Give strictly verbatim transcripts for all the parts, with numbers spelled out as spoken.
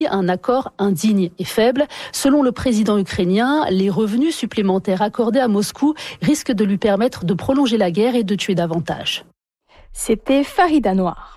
un accord indigne et faible. Selon le président ukrainien, les revenus supplémentaires accordés à Moscou risquent de lui permettre de prolonger la guerre et de tuer davantage. C'était Farida Noir.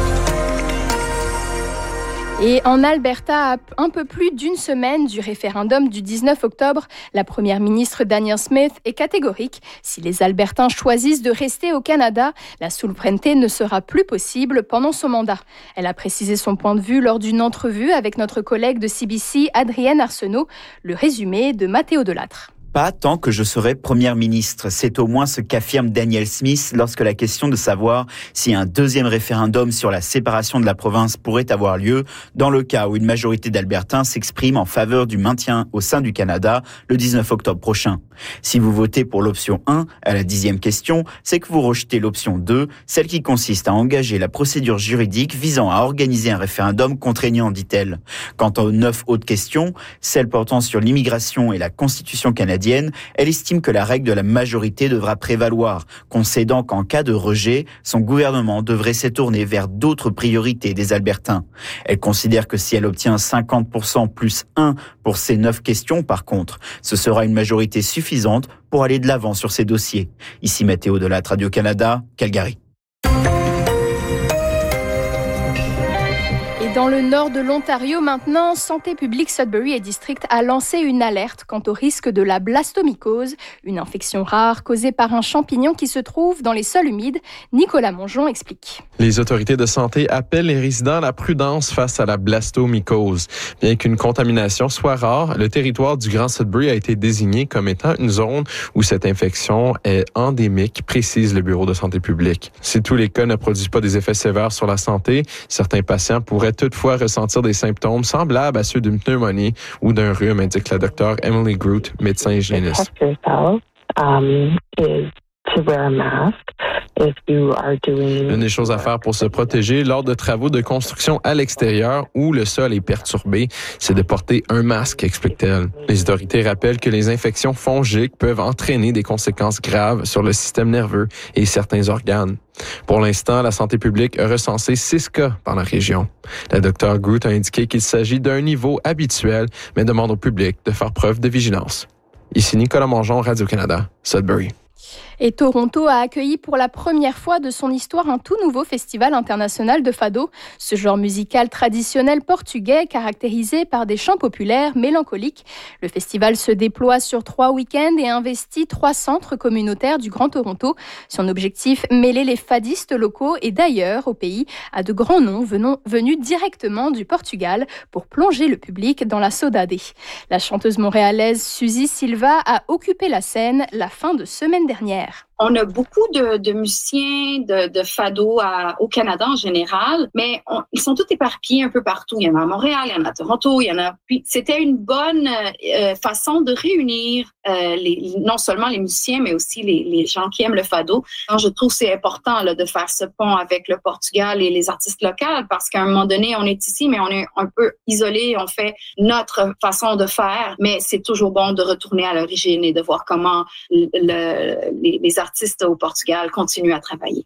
Et en Alberta, à un peu plus d'une semaine du référendum du dix-neuf octobre, la première ministre Danielle Smith est catégorique. Si les Albertains choisissent de rester au Canada, la souveraineté ne sera plus possible pendant son mandat. Elle a précisé son point de vue lors d'une entrevue avec notre collègue de C B C, Adrienne Arsenault. Le résumé de Mathéo Delattre. Pas tant que je serai première ministre. C'est au moins ce qu'affirme Danielle Smith lorsque la question de savoir si un deuxième référendum sur la séparation de la province pourrait avoir lieu dans le cas où une majorité d'Albertains s'exprime en faveur du maintien au sein du Canada le dix-neuf octobre prochain. Si vous votez pour l'option un à la dixième question, c'est que vous rejetez l'option deux, celle qui consiste à engager la procédure juridique visant à organiser un référendum contraignant, dit-elle. Quant aux neuf autres questions, celle portant sur l'immigration et la Constitution canadienne, elle estime que la règle de la majorité devra prévaloir, concédant qu'en cas de rejet, son gouvernement devrait se tourner vers d'autres priorités des Albertains. Elle considère que si elle obtient cinquante pour cent plus un pour ces neuf questions, par contre, ce sera une majorité suffisante pour aller de l'avant sur ces dossiers. Ici Mathéo Delattre, Radio-Canada, Calgary. Dans le nord de l'Ontario, maintenant, Santé publique Sudbury et District a lancé une alerte quant au risque de la blastomycose, une infection rare causée par un champignon qui se trouve dans les sols humides. Nicolas Mongeon explique. Les autorités de santé appellent les résidents à la prudence face à la blastomycose. Bien qu'une contamination soit rare, le territoire du Grand Sudbury a été désigné comme étant une zone où cette infection est endémique, précise le Bureau de santé publique. Si tous les cas ne produisent pas des effets sévères sur la santé, certains patients pourraient toutefois ressentir des symptômes semblables à ceux d'une pneumonie ou d'un rhume, indique la docteure Emily Groot, médecin hygiéniste. Une des choses à faire pour se protéger lors de travaux de construction à l'extérieur où le sol est perturbé, c'est de porter un masque, explique-t-elle. Les autorités rappellent que les infections fongiques peuvent entraîner des conséquences graves sur le système nerveux et certains organes. Pour l'instant, la santé publique a recensé six cas dans la région. La docteure Groot a indiqué qu'il s'agit d'un niveau habituel, mais demande au public de faire preuve de vigilance. Ici Nicolas Mongeon, Radio-Canada, Sudbury. Et Toronto a accueilli pour la première fois de son histoire un tout nouveau festival international de fado, ce genre musical traditionnel portugais caractérisé par des chants populaires mélancoliques. Le festival se déploie sur trois week-ends et investit trois centres communautaires du Grand Toronto. Son objectif, mêler les fadistes locaux et d'ailleurs au pays à de grands noms venant, venus directement du Portugal pour plonger le public dans la saudade. La chanteuse montréalaise Suzy Silva a occupé la scène la fin de semaine dernière. On a beaucoup de, de musiciens de, de fado à, au Canada en général, mais on, ils sont tous éparpillés un peu partout. Il y en a à Montréal, il y en a à Toronto, il y en a. Puis c'était une bonne euh, façon de réunir euh, les, non seulement les musiciens, mais aussi les, les gens qui aiment le fado. Donc, je trouve que c'est important là, de faire ce pont avec le Portugal et les artistes locaux, parce qu'à un moment donné, on est ici, mais on est un peu isolé. On fait notre façon de faire, mais c'est toujours bon de retourner à l'origine et de voir comment le, le, les, les artistes au Portugal continuent à travailler.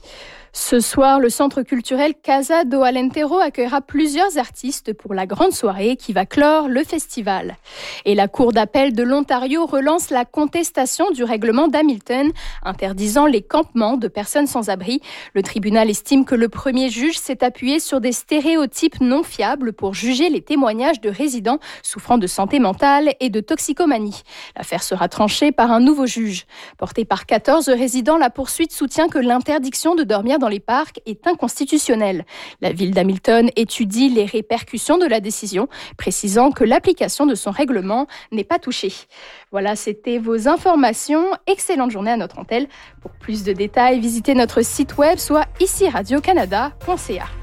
Ce soir, le centre culturel Casa do Alentejo accueillera plusieurs artistes pour la grande soirée qui va clore le festival. Et la Cour d'appel de l'Ontario relance la contestation du règlement d'Hamilton interdisant les campements de personnes sans abri. Le tribunal estime que le premier juge s'est appuyé sur des stéréotypes non fiables pour juger les témoignages de résidents souffrant de santé mentale et de toxicomanie. L'affaire sera tranchée par un nouveau juge. Porté par quatorze résidents, la poursuite soutient que l'interdiction de dormir dans les parcs est inconstitutionnelle. La ville d'Hamilton étudie les répercussions de la décision, précisant que l'application de son règlement n'est pas touchée. Voilà, c'était vos informations. Excellente journée à notre antenne. Pour plus de détails, visitez notre site web, soit ici radio canada point c a.